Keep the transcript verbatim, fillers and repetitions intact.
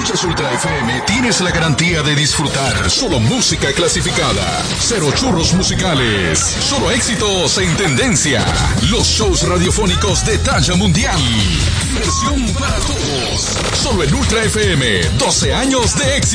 escuchas Ultra F M, tienes la garantía de disfrutar solo música clasificada. Cero churros musicales. Solo éxitos en tendencia. Los shows radiofónicos de talla mundial. Diversión para todos. Solo en Ultra F M. doce años de éxito.